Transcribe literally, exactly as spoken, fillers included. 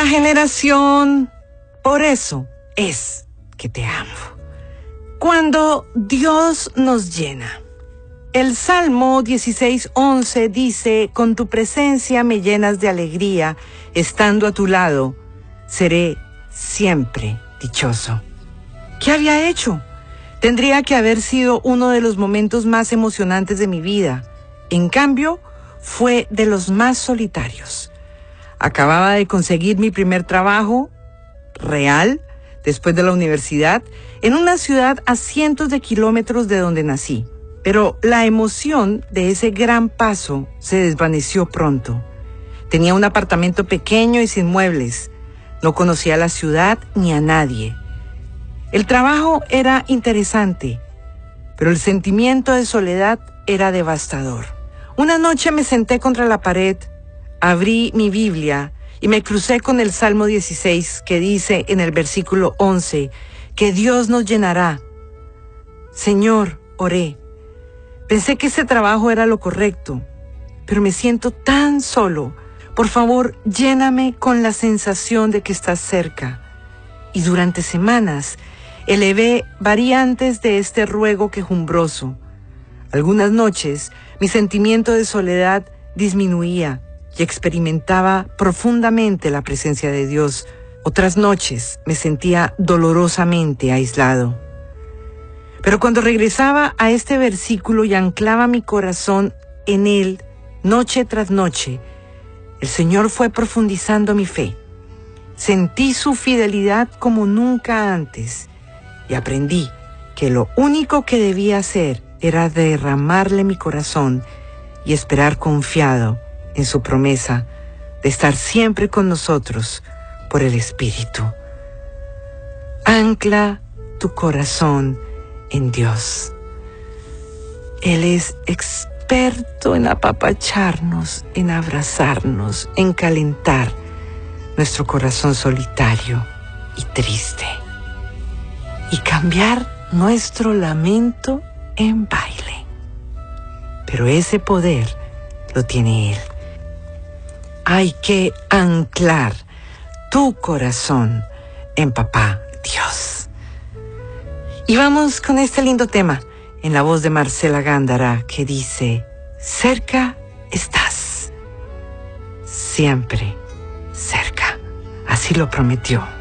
generación, por eso es que te amo. Cuando Dios nos llena. El Salmo dieciséis once dice: con tu presencia me llenas de alegría, estando a tu lado, seré siempre dichoso. ¿Qué había hecho? Tendría que haber sido uno de los momentos más emocionantes de mi vida. En cambio, fue de los más solitarios. Acababa de conseguir mi primer trabajo real, después de la universidad, en una ciudad a cientos de kilómetros de donde nací. Pero la emoción de ese gran paso se desvaneció pronto. Tenía un apartamento pequeño y sin muebles. No conocía la ciudad ni a nadie. El trabajo era interesante, pero el sentimiento de soledad era devastador. Una noche me senté contra la pared, abrí mi Biblia y me crucé con el Salmo dieciséis, que dice en el versículo once, que Dios nos llenará. Señor, oré. Pensé que ese trabajo era lo correcto, pero me siento tan solo. Por favor, lléname con la sensación de que estás cerca. Y durante semanas elevé variantes de este ruego quejumbroso. Algunas noches mi sentimiento de soledad disminuía y experimentaba profundamente la presencia de Dios. Otras noches me sentía dolorosamente aislado. Pero cuando regresaba a este versículo y anclaba mi corazón en él noche tras noche, el Señor fue profundizando mi fe. Sentí su fidelidad como nunca antes y aprendí que lo único que debía hacer era derramarle mi corazón y esperar confiado en su promesa de estar siempre con nosotros por el Espíritu. Ancla tu corazón en Dios. Él es experto en apapacharnos, en abrazarnos, en calentar nuestro corazón solitario y triste y cambiar nuestro lamento en baile. Pero ese poder lo tiene Él. Hay que anclar tu corazón en Papá Dios. Y vamos con este lindo tema en la voz de Marcela Gándara, que dice: cerca estás, siempre cerca. Así lo prometió.